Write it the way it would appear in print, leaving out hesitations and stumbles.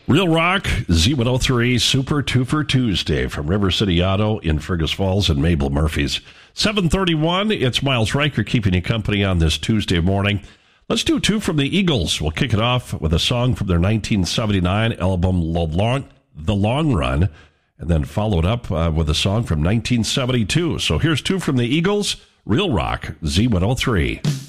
Real Rock, Z103, Super Twofer Tuesday from River City Auto in Fergus Falls and Mabel Murphy's. 7:31, it's Miles Riker keeping you company on this Tuesday morning. Let's do two from the Eagles. We'll kick it off with a song from their 1979 album, The Long Run, and then followed up with a song from 1972. So here's two from the Eagles, Real Rock, Z103.